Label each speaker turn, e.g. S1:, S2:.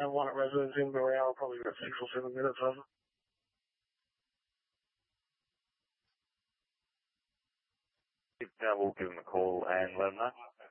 S1: have one at residence in Boreal, probably about 6 or 7 minutes over.
S2: We'll give them a call and let them know.